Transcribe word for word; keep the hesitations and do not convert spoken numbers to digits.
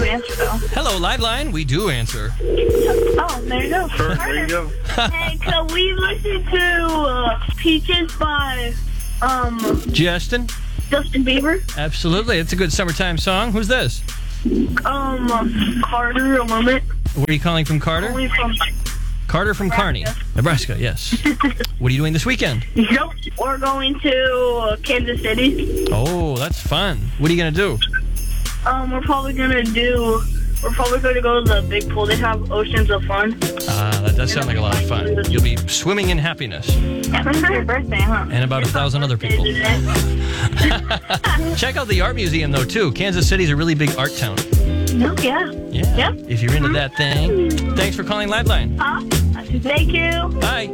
answer, though. Hello, Liveline. We do answer. Oh, there you go. There you go. Hey, can we listen to uh, Peaches by um Justin? Justin Bieber? Absolutely. It's a good summertime song. Who's this? Um, Carter, a moment. Where are you calling from, Carter? Only from... Carter from Kearney, Nebraska, yes. What are you doing this weekend? Nope. We're going to uh, Kansas City. Oh, that's fun. What are you going to do? Um, we're probably going to do... We're probably going to go to the big pool. They have Oceans of Fun. Ah, that does sound like a lot of fun. You'll be swimming in happiness. Yeah, it's your birthday, huh? And about a thousand other people. Check out the art museum, though, too. Kansas City's a really big art town. No, yeah. Yeah. Yep. If you're into that thing. Thanks for calling Liveline. Huh? Thank you. Bye.